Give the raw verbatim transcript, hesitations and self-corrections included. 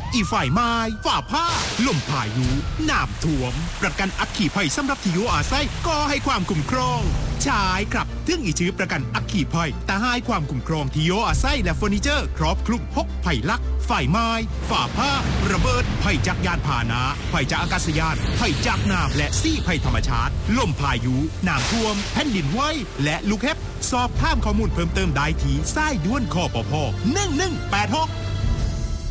อีฝ่ายไม้ฝ่าผ้าลมพายุน้ำท่วมประกันอัคคีภัยสำหรับที่อยู่อาศัยก็ให้ความคุ้มครองใช่ครับถึงอีชื่อประกันอัคคีภัยแต่ให้ความคุ้มครองที่อยู่อาศัยและเฟอร์นิเจอร์ครอบคลุมหกภัยลักฝ่ายไม้ฝ่าผ้าระเบิดภัยจากยานพาหนะภัยจากอากาศยานภัยจากน้ำและซี่ภัยธรรมชาติลมพายุน้ำท่วมแผ่นดินไหวและลูกเห็บสอบถามข้อมูลเพิ่มเติมได้ที่สายด่วนคปภหนึ่งหนึ่งแปดหก